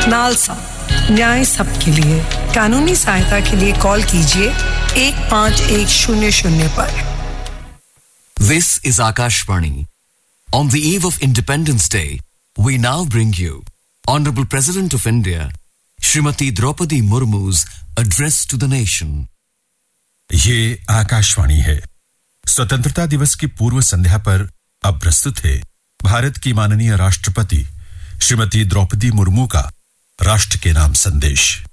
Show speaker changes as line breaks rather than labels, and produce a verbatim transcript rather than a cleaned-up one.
NALSA, न्याय सबके लिए। कानूनी सहायता के लिए कॉल कीजिए एक पाँच एक शून्य शून्य पर।
This is Akashvani. On the eve of Independence Day, we now bring you Honorable President of India, Srimati Draupadi Murmu's address to the nation.
ये आकाशवाणी है। स्वतंत्रता दिवस की पूर्व संध्या पर अब प्रस्तुत है भारत की माननीय राष्ट्रपति श्रीमती द्रौपदी मुर्मू का राष्ट्र के नाम संदेश।